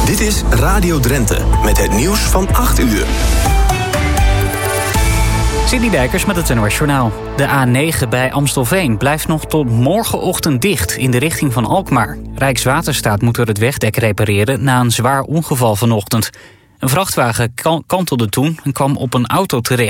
Dit is Radio Drenthe met het nieuws van 8 uur. Cindy Dijkers met het NOS Journaal. De A9 bij Amstelveen blijft nog tot morgenochtend dicht in de richting van Alkmaar. Rijkswaterstaat moet er het wegdek repareren na een zwaar ongeval vanochtend. Een vrachtwagen kantelde toen en kwam op een auto terecht.